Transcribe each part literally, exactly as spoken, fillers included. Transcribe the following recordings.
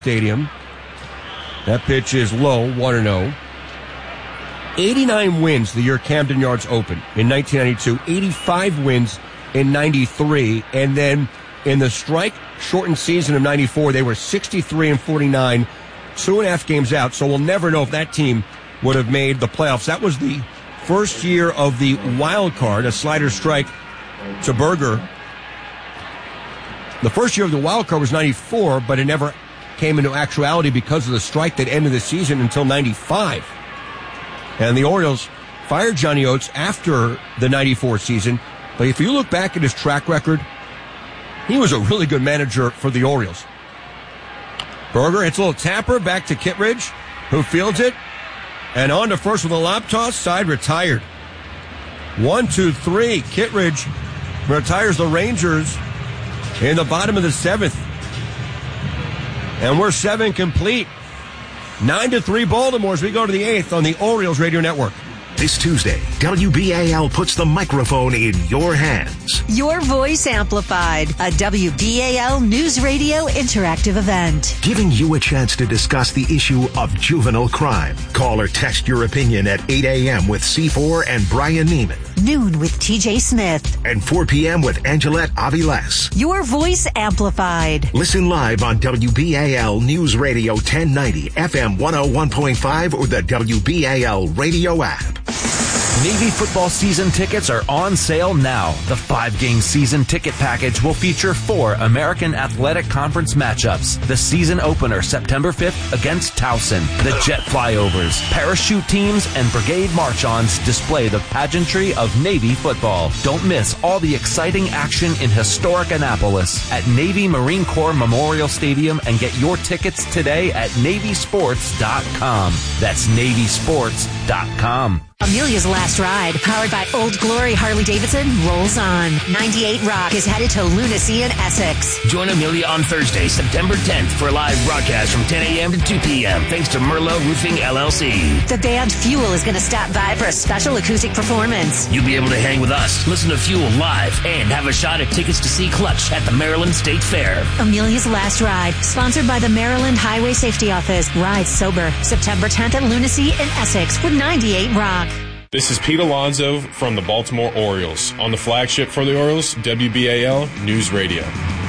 Stadium. That pitch is low, one and oh. eighty-nine wins the year Camden Yards opened in nineteen ninety-two. eighty-five wins in ninety-three. And then in the strike-shortened season of ninety-four, they were sixty-three and forty-nine, two and a half games out. So we'll never know if that team would have made the playoffs. That was the first year of the wild card, a slider strike to Berger. The first year of the wild card was ninety-four, but it never came into actuality because of the strike that ended the season until ninety-five. And the Orioles fired Johnny Oates after the ninety-four season. But if you look back at his track record, he was a really good manager for the Orioles. Berger hits a little tapper back to Kittredge, who fields it. And on to first with a lob toss, side retired. One, two, three. Kittredge retires the Rangers in the bottom of the seventh. And we're seven complete. Nine to three Baltimore as we go to the eighth on the Orioles Radio Network. This Tuesday, W B A L puts the microphone in your hands. Your Voice Amplified, a W B A L News Radio interactive event. Giving you a chance to discuss the issue of juvenile crime. Call or text your opinion at eight a.m. with C four and Brian Neiman. Noon with T J Smith. And four p.m. with Angelette Aviles. Your Voice Amplified. Listen live on W B A L News Radio ten ninety, F M one oh one point five, or the W B A L radio app. Navy football season tickets are on sale now. The five-game season ticket package will feature four American Athletic Conference matchups. The season opener September fifth against Towson. The jet flyovers, parachute teams, and brigade march-ons display the pageantry of Navy football. Don't miss all the exciting action in historic Annapolis at Navy Marine Corps Memorial Stadium and get your tickets today at Navy Sports dot com. That's Navy Sports dot com. Amelia's Last Ride, powered by Old Glory Harley-Davidson, rolls on. ninety-eight Rock is headed to Lunacy in Essex. Join Amelia on Thursday, September tenth for a live broadcast from ten a.m. to two p.m. thanks to Merlot Roofing, L L C. The band Fuel is going to stop by for a special acoustic performance. You'll be able to hang with us, listen to Fuel live, and have a shot at tickets to see Clutch at the Maryland State Fair. Amelia's Last Ride, sponsored by the Maryland Highway Safety Office. Ride sober, September tenth at Lunacy in Essex with ninety-eight Rock. This is Pete Alonso from the Baltimore Orioles on the flagship for the Orioles, W B A L News Radio.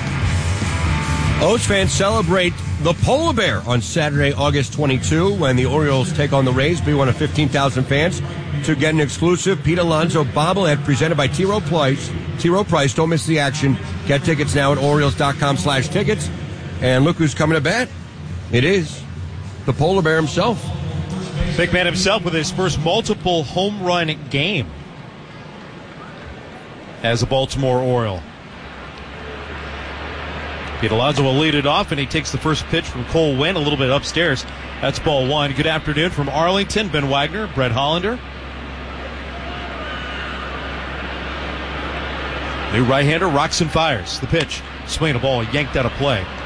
Oats fans celebrate the Polar Bear on Saturday, August twenty-second, when the Orioles take on the Rays. Be one of fifteen thousand fans to get an exclusive Pete Alonso bobblehead presented by T. Rowe Price. T. Rowe Price, don't miss the action. Get tickets now at Orioles dot com slash tickets. And look who's coming to bat. It is the Polar Bear himself. Big man himself with his first multiple home run game as a Baltimore Oriole. Pete Alonso will lead it off, and he takes the first pitch from Cole Winn a little bit upstairs. That's ball one. Good afternoon from Arlington. Ben Wagner, Brett Hollander. New right-hander rocks and fires. The pitch. Swing a ball yanked out of play.